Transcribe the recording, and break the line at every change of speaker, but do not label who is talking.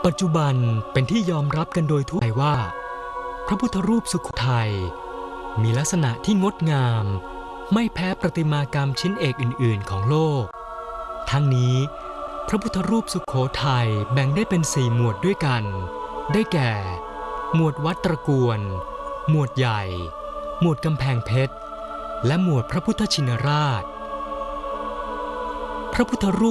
ปัจจุบันเป็นที่ยอมรับกันโดยทั่วไปว่าพระพุทธรูปสุโขทัยมีลักษณะที่งดงามไม่แพ้ประติมากรรมชิ้นเอกอื่นๆของโลกทั้งนี้พระพุทธรูปสุโขทัยแบ่งได้เป็น4หมวดด้วยกันได้แก่หมวดวัดตระกวนหมวดใหญ่หมวดกำแพงเพชรและหมวดพระพุทธชินราชพระพุทธรูป